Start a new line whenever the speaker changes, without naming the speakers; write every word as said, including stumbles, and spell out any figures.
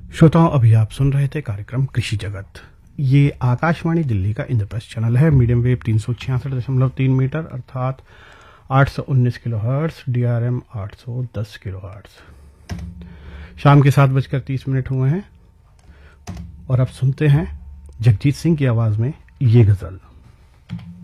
श्रोताओं, अभी आप सुन रहे थे कार्यक्रम कृषि जगत। ये आकाशवाणी दिल्ली का इंद्रप्रस्थ चैनल है। मीडियम वेव तीन सौ छियासठ दशमलव तीन मीटर अर्थात आठ सौ उन्नीस किलो हर्ट्स, डीआरएम आठ सौ दस किलो हर्ट्स। शाम के सात बजकर तीस मिनट हुए हैं और अब सुनते हैं जगजीत सिंह की आवाज में ये गजल।